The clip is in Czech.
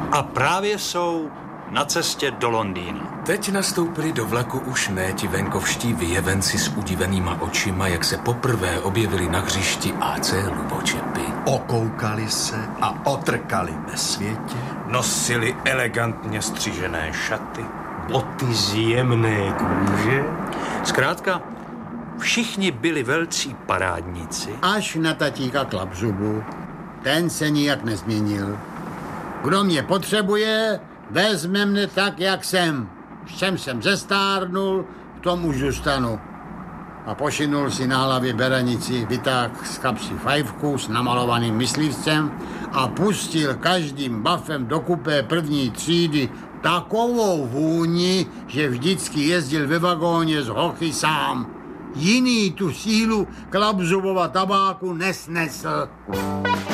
A právě jsou na cestě do Londýna. Teď nastoupili do vlaku už ne ti venkovští vyjevenci s udivenýma očima, jak se poprvé objevili na hřišti AC Lubočepy. Okoukali se a otrkali ve světě. Nosili elegantně střižené šaty, boty z jemné kůže. Zkrátka, všichni byli velcí parádníci. Až na tatíka Klapzubu. Ten se nijak nezměnil. Kdo mě potřebuje, vezme mne tak, jak jsem. Jsem zestárnul, k tomu zůstanu. A pošinul si na hlavě beranici, vytáhl z kapsy fajfku s namalovaným myslivcem a pustil každým bafem do kupé první třídy takovou vůni, že vždycky jezdil ve vagóně z hochy sám. Jiný tu sílu Klapzubova tabáku nesnesl.